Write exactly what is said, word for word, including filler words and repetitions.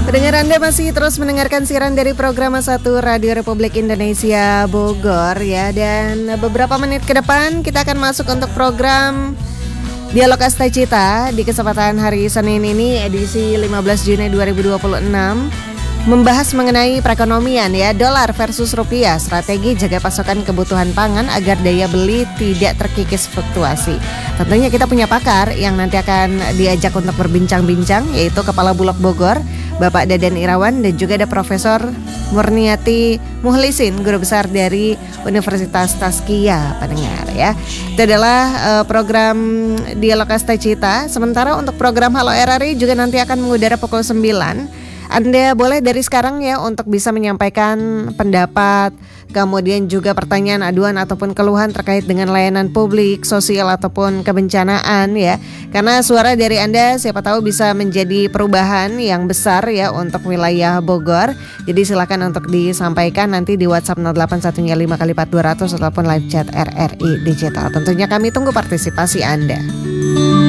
Pendengar Anda masih terus mendengarkan siaran dari program satu Radio Republik Indonesia Bogor ya. Dan beberapa menit ke depan kita akan masuk untuk program Dialog Astacita di kesempatan hari Senin ini edisi lima belas Juni dua ribu dua puluh enam. Membahas mengenai perekonomian ya, dolar versus rupiah, strategi jaga pasokan kebutuhan pangan agar daya beli tidak terkikis fluktuasi. Tentunya kita punya pakar yang nanti akan diajak untuk berbincang-bincang, yaitu Kepala Bulog Bogor, Bapak Dadan Irawan, dan juga ada Profesor Murniati Muhlisin, Guru Besar dari Universitas Taskia, pendengar ya. Itu adalah uh, program Dialog Astacita. Sementara untuk program Halo R R I juga nanti akan mengudara pukul sembilan. Anda boleh dari sekarang ya untuk bisa menyampaikan pendapat, kemudian juga pertanyaan, aduan ataupun keluhan terkait dengan layanan publik, sosial ataupun kebencanaan ya. Karena suara dari Anda siapa tahu bisa menjadi perubahan yang besar ya untuk wilayah Bogor. Jadi silakan untuk disampaikan nanti di WhatsApp nol delapan satu lima kali empat dua ratus ataupun live chat R R I Digital. Tentunya kami tunggu partisipasi Anda.